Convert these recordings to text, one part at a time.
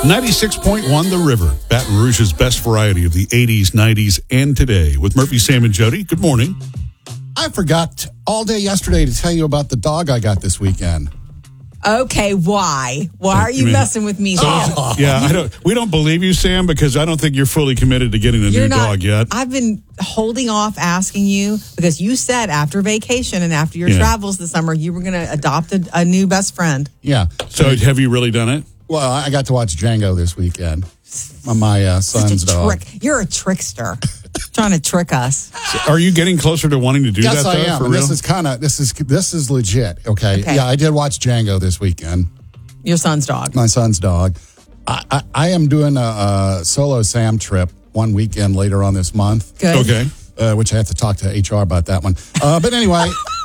96.1 The River, Baton Rouge's best variety of the 80s, 90s, and today. With Murphy, Sam, and Jody. Good morning. I forgot all day yesterday to tell you about the dog I got this weekend. Okay, why? Why are you messing with me, Sam? Yeah, we don't believe you, Sam, because I don't think you're fully committed to getting a new dog yet. I've been holding off asking you because you said after vacation and after your travels this summer, you were going to adopt a new best friend. Yeah. So have you really done it? Well, I got to watch Django this weekend. My son's dog. You're a trickster. Trying to trick us. Are you getting closer to wanting to do that? Yes, I am. For and real? This is legit. Okay. Yeah, I did watch Django this weekend. Your son's dog. My son's dog. I am doing a solo Sam trip one weekend later on this month. Good. Okay. Which I have to talk to HR about that one. But anyway,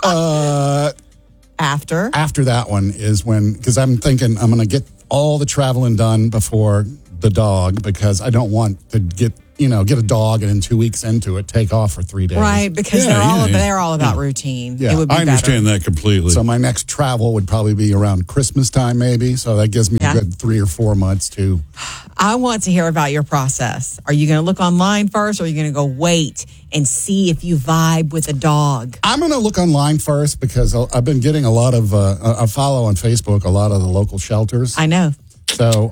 after that one is when, because I'm thinking I'm going to get all the traveling done before the dog, because I don't want to get a dog and then 2 weeks into it, take off for 3 days. Right, because they're all about routine. Yeah. It would be I understand that completely. So my next travel would probably be around Christmas time, maybe. So that gives me a good 3 or 4 months to. I want to hear about your process. Are you going to look online first, or are you going to go wait and see if you vibe with a dog? I'm going to look online first, because I've been getting a lot of, I follow on Facebook a lot of the local shelters. I know. So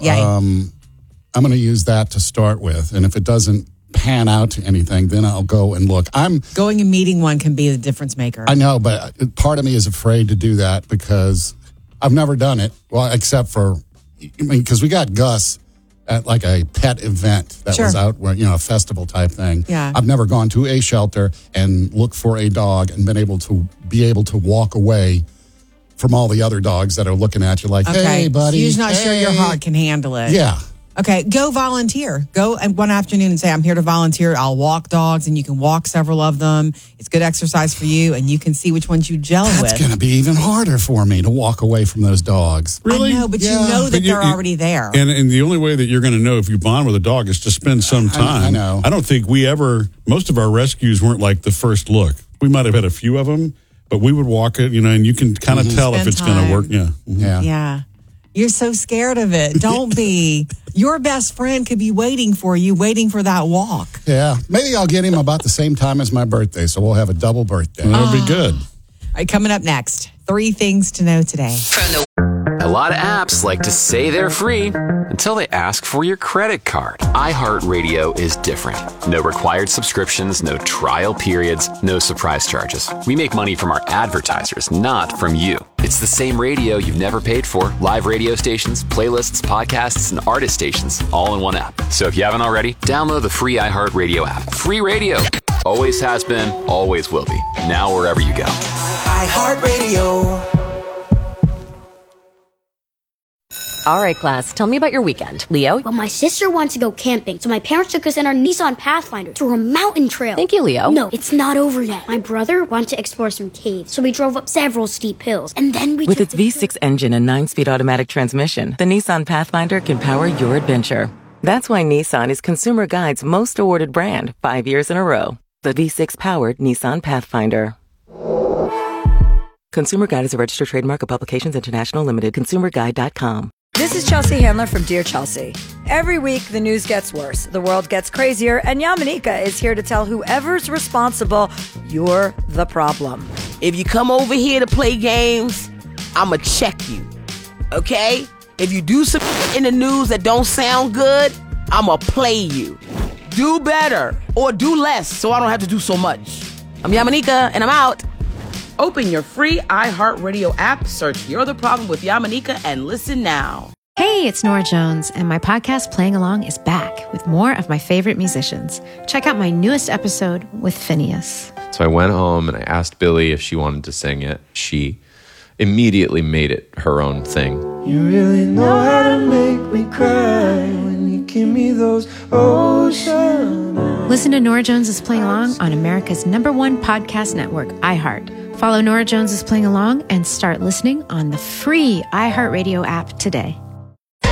I'm going to use that to start with. And if it doesn't pan out to anything, then I'll go and look. Going and meeting one can be the difference maker. I know, but part of me is afraid to do that because I've never done it. Well, except for, because we got Gus at like a pet event that was out where, a festival type thing. Yeah. I've never gone to a shelter and looked for a dog and been able to walk away from all the other dogs that are looking at you like, hey, buddy. You're just not sure your heart can handle it. Yeah. Okay, go volunteer. Go one afternoon and say, I'm here to volunteer. I'll walk dogs, and you can walk several of them. It's good exercise for you, and you can see which ones you gel with. That's going to be even harder for me to walk away from those dogs. Really? I know, but you know that they're already there. And the only way that you're going to know if you bond with a dog is to spend some time. I know. I don't think most of our rescues weren't like the first look. We might have had a few of them, but we would walk it, and you can kind of tell if it's going to work. Yeah. You're so scared of it. Don't be. Your best friend could be waiting for you, waiting for that walk. Yeah. Maybe I'll get him about the same time as my birthday, so we'll have a double birthday. That'll be good. All right, coming up next, 3 things to know today. A lot of apps like to say they're free until they ask for your credit card. iHeartRadio is different. No required subscriptions, no trial periods, no surprise charges. We make money from our advertisers, not from you. It's the same radio you've never paid for. Live radio stations, playlists, podcasts, and artist stations, all in one app. So if you haven't already, download the free iHeartRadio app. Free radio. Always has been, always will be. Now wherever you go. iHeartRadio. All right, class, tell me about your weekend. Leo? Well, my sister wants to go camping, so my parents took us in our Nissan Pathfinder through a mountain trail. Thank you, Leo. No, it's not over yet. My brother wanted to explore some caves, so we drove up several steep hills, and then we With its V6 engine and 9-speed automatic transmission, the Nissan Pathfinder can power your adventure. That's why Nissan is Consumer Guide's most awarded brand 5 years in a row. The V6-powered Nissan Pathfinder. Consumer Guide is a registered trademark of Publications International Limited. ConsumerGuide.com. This is Chelsea Handler from Dear Chelsea. Every week, the news gets worse, the world gets crazier, and Yamanika is here to tell whoever's responsible, you're the problem. If you come over here to play games, I'ma check you, okay? If you do some in the news that don't sound good, I'ma play you. Do better, or do less, so I don't have to do so much. I'm Yamanika, and I'm out. Open your free iHeartRadio app, search You're the Problem with Yamanika, and listen now. Hey, it's Nora Jones, and my podcast Playing Along is back with more of my favorite musicians. Check out my newest episode with Phineas. So I went home and I asked Billy if she wanted to sing it. She immediately made it her own thing. You really know how to make me cry when you give me those ocean eyes. Listen to Nora Jones is Playing Along on America's #1 podcast network, iHeart. Follow Nora Jones is Playing Along and start listening on the free iHeartRadio app today.